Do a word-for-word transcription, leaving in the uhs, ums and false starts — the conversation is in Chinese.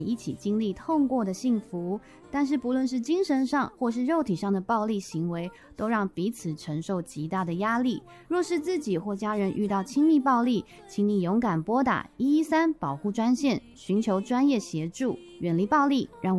一起经历痛过的幸福。但是不论是精神上或是肉体上的暴力行为，都让彼此承受极大的压力。若是自己或家人遇到亲密暴力，请你勇敢拨打一一三保护专线，寻求专业协助，远离暴力，让